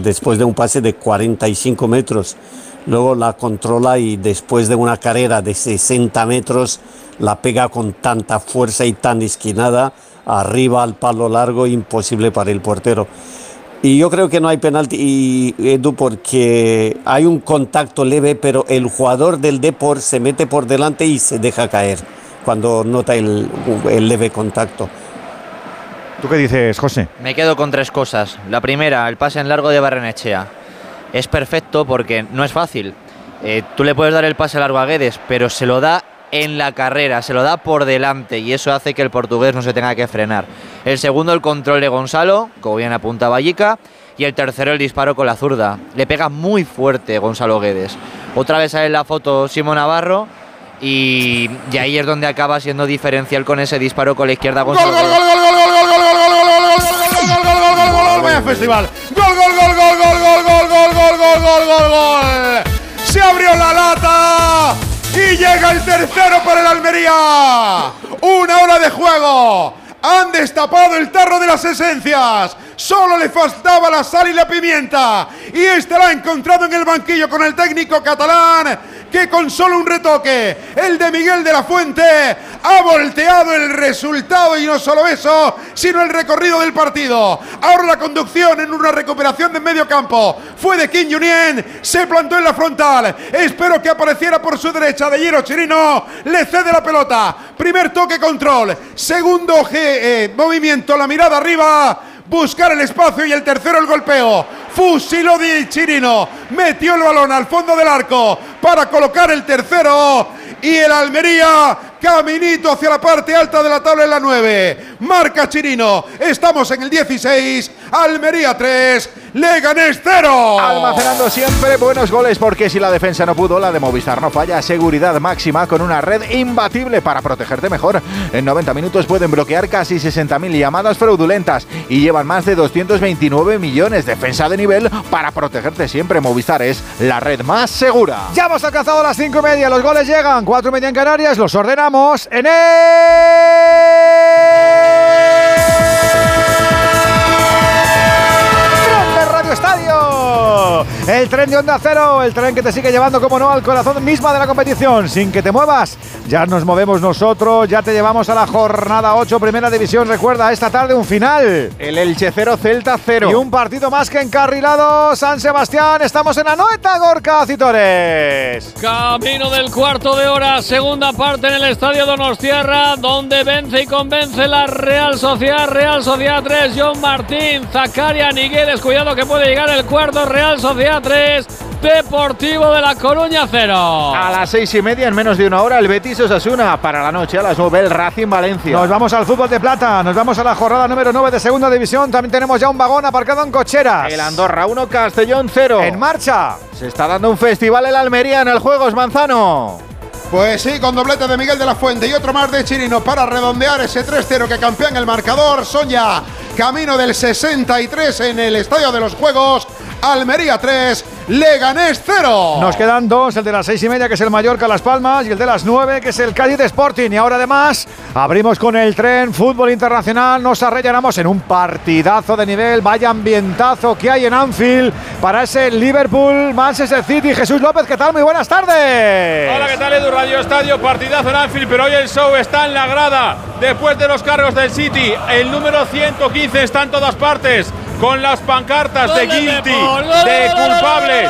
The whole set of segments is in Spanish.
después de un pase de 45 metros. Luego la controla y después de una carrera de 60 metros la pega con tanta fuerza y tan esquinada arriba al palo largo, imposible para el portero. Y yo creo que no hay penalti, Edu, porque hay un contacto leve, pero el jugador del Depor se mete por delante y se deja caer cuando nota el leve contacto. ¿Tú qué dices, José? Me quedo con tres cosas. La primera, el pase en largo de Barrenechea. Es perfecto porque no es fácil. Tú le puedes dar el pase largo a Guedes, pero se lo da en la carrera, se lo da por delante y eso hace que el portugués no se tenga que frenar. El segundo, el control de Gonzalo, como bien apunta Vallica, y el tercero, el disparo con la zurda. Le pega muy fuerte Gonzalo Guedes. Otra vez sale en la foto Simón Navarro y ahí es donde acaba siendo diferencial con ese disparo con la izquierda Gonzalo Guedes. Vaya festival. Gol. Se abrió la lata y llega el tercero para el Almería. Una hora de juego. Han destapado el tarro de las esencias. Solo le faltaba la sal y la pimienta. Y este la ha encontrado en el banquillo con el técnico catalán, que con solo un retoque, el de Miguel de la Fuente, ha volteado el resultado. Y no solo eso, sino el recorrido del partido. Ahora la conducción en una recuperación de medio campo fue de Kim Junien. Se plantó en la frontal. Espero que apareciera por su derecha de Hierro Chirino. Le cede la pelota. Primer toque, control. Segundo movimiento, la mirada arriba. Buscar el espacio y el tercero el golpeo. Fusiló Di Chirino. Metió el balón al fondo del arco para colocar el tercero. Y el Almería, caminito hacia la parte alta de la tabla en la 9. Marca Chirino. Estamos en el 16. Almería 3. Leganés 0. Almacenando siempre buenos goles, porque si la defensa no pudo, la de Movistar no falla. Seguridad máxima con una red imbatible para protegerte mejor. En 90 minutos pueden bloquear casi 60.000 llamadas fraudulentas y llevan más de 229 millones. Defensa de nivel para protegerte siempre. Movistar es la red más segura. Ya hemos alcanzado las 5:30. Los goles llegan. 4:30 en Canarias. Los ordenamos en Estadio, el tren de Onda Cero, el tren que te sigue llevando, como no, al corazón misma de la competición, sin que te muevas. Ya nos movemos nosotros, ya te llevamos a la jornada 8, Primera División. Recuerda, esta tarde un final, el Elche 0, Celta 0, y un partido más que encarrilado. San Sebastián, estamos en Anoeta, Gorka Citores. Camino del cuarto de hora, segunda parte en el Estadio Donostiarra, donde vence y convence la Real Sociedad 3, John Martín, Zakaria, Niguedes, cuidado que puede llegar el cuarto. Real Sociedad 3, Deportivo de La Coruña 0. A las 6:30, en menos de una hora, el Betis Osasuna. Para la noche, a las 9, el Racing Valencia. Nos vamos al fútbol de plata, nos vamos a la jornada número 9 de Segunda División. También tenemos ya un vagón aparcado en Cocheras. El Andorra 1, Castellón 0. En marcha. Se está dando un festival en la Almería en el Juegos Manzano. Pues sí, con doblete de Miguel de la Fuente y otro más de Chirino para redondear ese 3-0 que campea en el marcador. Son ya camino del 63 en el Estadio de los Juegos. Almería 3, Leganés 0. Nos quedan dos, el de las 6:30, que es el Mallorca Las Palmas, y el de las 9, que es el Cádiz Sporting. Y ahora además abrimos con el tren fútbol internacional. Nos arrellanamos en un partidazo de nivel. Vaya ambientazo que hay en Anfield para ese Liverpool Manchester City. Jesús López, ¿qué tal? Muy buenas tardes. Hola, ¿qué tal, Edu? Radio Estadio, partidazo en Anfield, pero hoy el show está en la grada. Después de los cargos del City, el número 115 está en todas partes, con las pancartas de guilty, de culpables.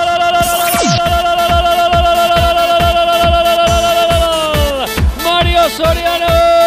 Mario Soriano.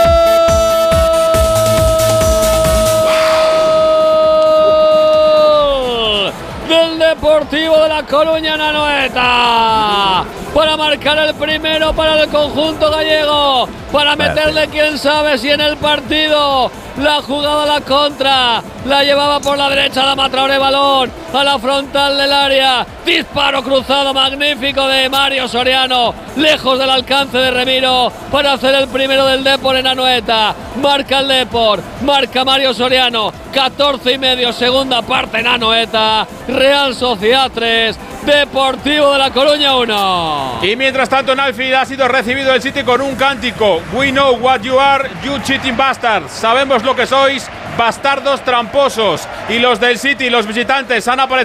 Del Deportivo de La Coruña en Anoeta. Para marcar el primero para el conjunto gallego. Para meterle, quién sabe si en el partido. La jugada, la contra, la llevaba por la derecha Adama Traoré, balón a la frontal del área, disparo cruzado magnífico de Mario Soriano, lejos del alcance de Remiro, para hacer el primero del Depor en Anoeta. Marca el Depor, marca Mario Soriano, 14:30, segunda parte en Anoeta. Real Sociedad 3, Deportivo de La Coruña 1. Y mientras tanto en Anfield ha sido recibido el City con un cántico: We know what you are, you cheating bastards. Sabemos lo que sois, bastardos tramposos. Y los del City, los visitantes, han aparecido